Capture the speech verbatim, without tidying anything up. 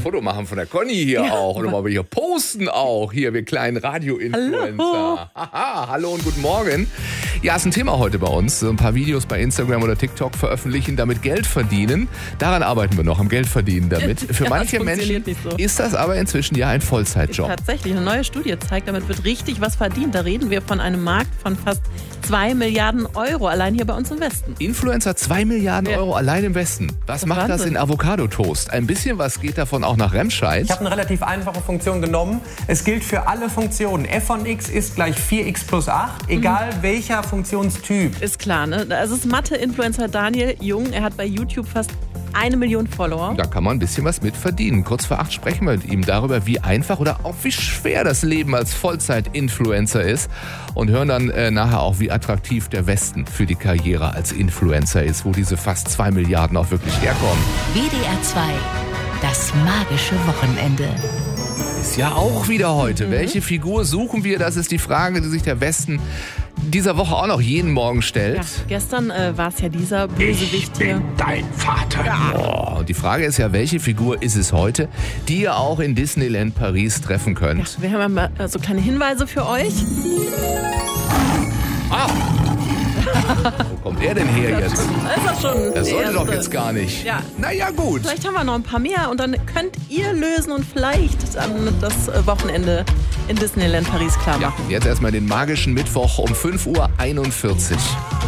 Foto machen von der Conny hier Ja. auch. Oder mal hier posten auch. Hier, wir kleinen Radio-Influencer. Hallo. Haha, hallo und guten Morgen. Ja, ist ein Thema heute bei uns. So ein paar Videos bei Instagram oder TikTok veröffentlichen, damit Geld verdienen. Daran arbeiten wir noch, am Geld verdienen damit. Für Ja, manche das Menschen funktioniert nicht so. ist das aber inzwischen ja ein Vollzeitjob. Tatsächlich, eine neue Studie zeigt, damit wird richtig was verdient. Da reden wir von einem Markt von fast zwei Milliarden Euro, allein hier bei uns im Westen. Influencer zwei Milliarden Ja. Euro allein im Westen. Was Das macht das Wahnsinn. in Avocado-Toast? Ein bisschen was geht davon auch nach Remscheid. Ich habe eine relativ einfache Funktion genommen. Es gilt für alle Funktionen. f von x ist gleich vier x plus acht, egal welcher Funktionstyp. Ist klar, ne? Also es ist Mathe-Influencer Daniel Jung. Er hat bei YouTube fast eine Million Follower. Da kann man ein bisschen was mit verdienen. Kurz vor acht sprechen wir mit ihm darüber, wie einfach oder auch wie schwer das Leben als Vollzeit-Influencer ist. Und hören dann äh, nachher auch, wie attraktiv der Westen für die Karriere als Influencer ist, wo diese fast zwei Milliarden auch wirklich herkommen. W D R zwei, das magische Wochenende. Ist ja auch wieder heute. Mhm. Welche Figur suchen wir? Das ist die Frage, die sich der Westen dieser Woche auch noch jeden Morgen stellt. Ja, gestern äh, war es ja dieser Bösewicht hier. dein Vater. Oh, und die Frage ist ja, welche Figur ist es heute, die ihr auch in Disneyland Paris treffen könnt? Wir haben ja mal äh, so kleine Hinweise für euch. Ah! Wo kommt er denn her jetzt? Das ist das schon. Das der sollte doch erste. jetzt gar nicht. Ja. Naja, gut. Vielleicht haben wir noch ein paar mehr und dann könnt ihr lösen und vielleicht dann das äh, Wochenende in Disneyland Paris klar Ja, machen. jetzt erstmal den magischen Mittwoch um fünf Uhr einundvierzig.